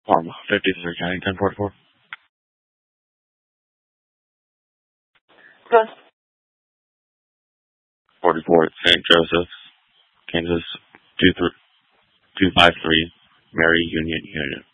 Parma, 53 County 1044. Good. 44 St. Joseph's, Kansas 253, Mary Union Unit.